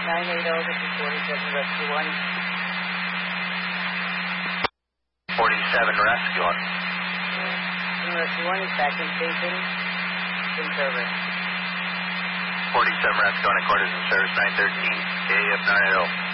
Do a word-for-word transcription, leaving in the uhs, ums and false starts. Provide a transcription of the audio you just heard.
nine eighty, this is forty-seven Rescue one. forty-seven Rescue one. Rescue one is back in station, in service. forty-seven Rescue one, headquarters in service, nine thirteen, A F nine eighty.